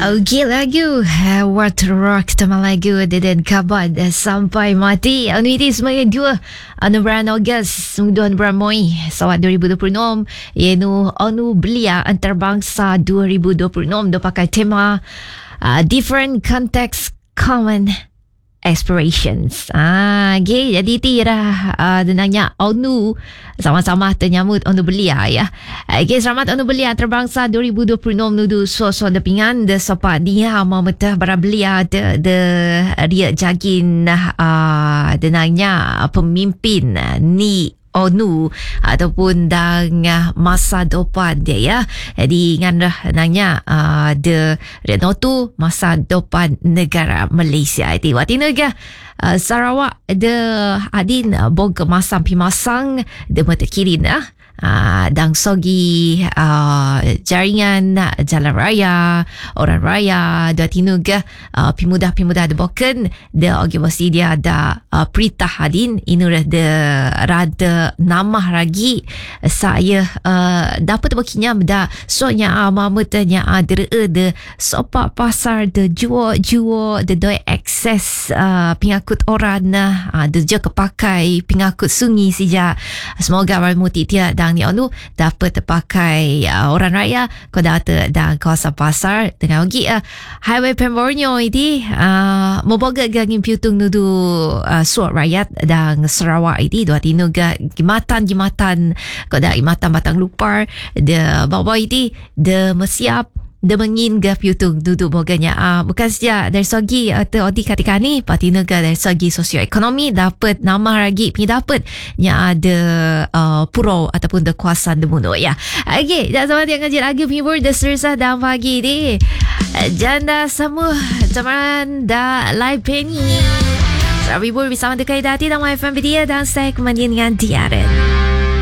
Okey lagu What Rock Teman lagu Deden Kabad Sampai Mati Anu ini semuanya dua Anu bulan Ogos Sungduan bulan Moi Sawat 2026 Ianu Anu Belia Antarabangsa 2026 Dia pakai tema Different Context Common Aspirations. Okay, jadi tira denangnya Onu sama-sama ternyamut Onu Belia ya. Okay, selamat Onu Belia Antarabangsa 2026 nudu so depingan de sopa dia mamata bara Belia de dia jagin denangnya pemimpin ni ONU ataupun dan masa depan dia ya. Jadi ingatlah nanya de renotu masa depan negara Malaysia itu. Waktu negara Sarawak de adin bog masang pimasang de matakirin dan sogi jaringan jalan raya orang raya dua tinuga pemuda de boken de organisasi dia ada perintah hadin inur de rada nama lagi saya dapat berkinya da sonya mamutanya de sopa pasar de juo de doi akses pengakut orang de je kepakai pengakut sungi sija semoga bermuti dia dan ni onu dapat terpakai orang raya kau data dan kawasan pasar dengan lagi highway Pemborneo ini membaga gangin piutung nudu suat rakyat dan Sarawak ini dua tinuga gimatan kau dah gimatan batang lupar de bawa ini de mesiap dia mengin ke piutung duduk moganya bukan saja dari segi teori ketika ni patinaga dari segi sosioekonomi dapat nama lagi dapat yang ada pulau ataupun de kawasan de muno ya. Okey, dah sama dia ngaji lagi hibur de serasa dan pagi ni janda semua teman dah live penny. Hibur bersama dekat dati dan FM dia dan saya kemudian dengan Diaren.